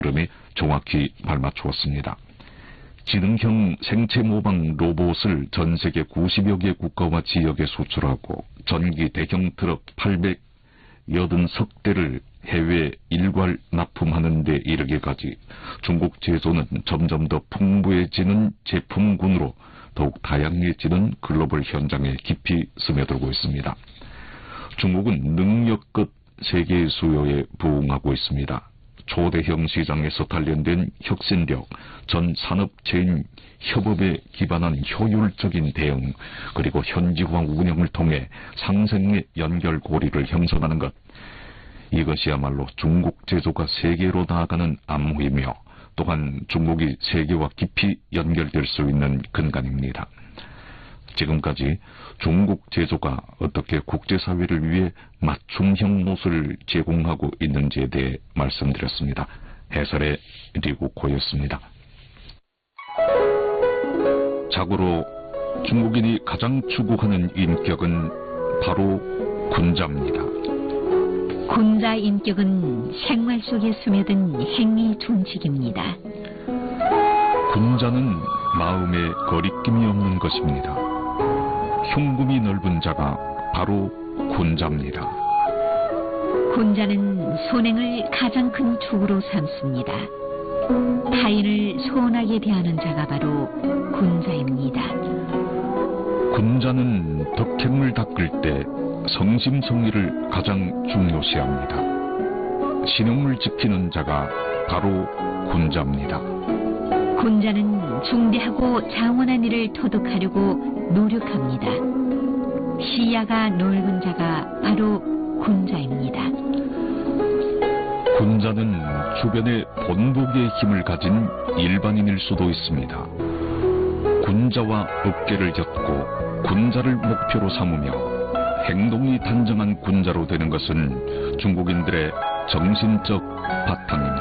발음에 정확히 발맞추었습니다. 지능형 생체 모방 로봇을 전 세계 90여 개 국가와 지역에 수출하고 전기 대형 트럭 880대를 해외 일괄 납품하는 데 이르기까지 중국 제조는 점점 더 풍부해지는 제품군으로 더욱 다양해지는 글로벌 현장에 깊이 스며들고 있습니다. 중국은 능력껏 세계의 수요에 부응하고 있습니다. 초대형 시장에서 단련된 혁신력, 전 산업체인 협업에 기반한 효율적인 대응, 그리고 현지화 운영을 통해 상생의 연결고리를 형성하는 것. 이것이야말로 중국 제조가 세계로 나아가는 암호이며 또한 중국이 세계와 깊이 연결될 수 있는 근간입니다. 지금까지 중국 제조가 어떻게 국제사회를 위해 맞춤형 옷을 제공하고 있는지에 대해 말씀드렸습니다. 해설의 리구코였습니다. 자고로 중국인이 가장 추구하는 인격은 바로 군자입니다. 군자 인격은 생활 속에 스며든 행위 존칙입니다. 군자는 마음에 거리낌이 없는 것입니다. 흉금이 넓은 자가 바로 군자입니다. 군자는 선행을 가장 큰 축으로 삼습니다. 타인을 소원하게 대하는 자가 바로 군자입니다. 군자는 덕행을 닦을 때 성심성의를 가장 중요시합니다. 신용을 지키는 자가 바로 군자입니다. 군자는 중대하고 장원한 일을 터득하려고 노력합니다. 시야가 넓은 자가 바로 군자입니다. 군자는 주변에 본보기의 힘을 가진 일반인일 수도 있습니다. 군자와 어깨를 젓고 군자를 목표로 삼으며 행동이 단정한 군자로 되는 것은 중국인들의 정신적 바탕입니다.